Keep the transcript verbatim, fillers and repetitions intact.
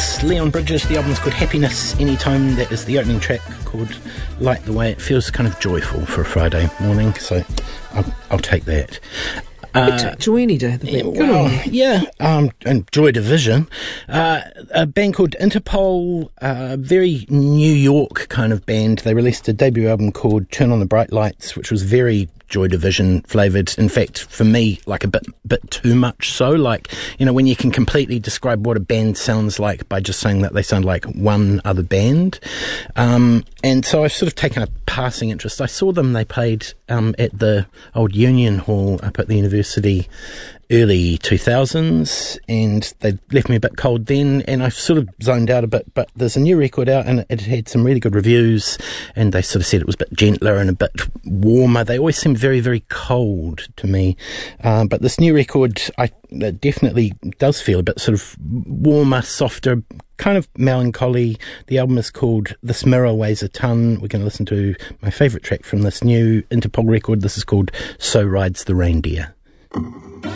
That's Leon Bridges. The album's called Happiness Anytime. That is the opening track called Light the Way. It feels kind of joyful for a Friday morning, so I'll, I'll take that. Uh, Joiny Day, the bit. Good well, on you. Yeah, um, and Joy Division. Uh, a band called Interpol, uh, very New York kind of band. They released a debut album called Turn on the Bright Lights, which was very Joy Division flavoured. In fact, for me, like a bit bit too much so. Like, you know, when you can completely describe what a band sounds like by just saying that they sound like one other band. Um, and so I've sort of taken a passing interest. I saw them, they played um, at the old Union Hall up at the university early two thousands, and they left me a bit cold then, and I sort of zoned out a bit. But there's a new record out, and it had some really good reviews, and they sort of said it was a bit gentler and a bit warmer. They always seem very, very cold to me, um, but this new record, I it definitely does feel a bit sort of warmer, softer, kind of melancholy. The album is called This Mirror Weighs a Ton. We're going to listen to my favourite track from this new Interpol record. This is called So Rides the Reindeer.